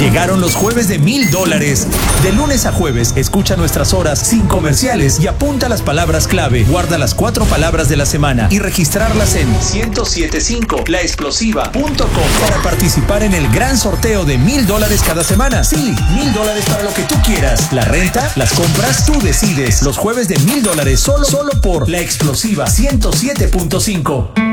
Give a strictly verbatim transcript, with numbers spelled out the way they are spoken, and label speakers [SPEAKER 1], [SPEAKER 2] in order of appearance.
[SPEAKER 1] Llegaron los jueves de mil dólares. De lunes a jueves, escucha nuestras horas sin comerciales y apunta las palabras clave. Guarda las cuatro palabras de la semana y registrarlas en ciento setenta y cinco la explosiva punto com para participar en el gran sorteo de mil dólares cada semana. Sí, mil dólares para lo que tú quieras. La renta, las compras, tú decides. Los jueves de mil dólares solo, solo por La Explosiva ciento siete punto cinco.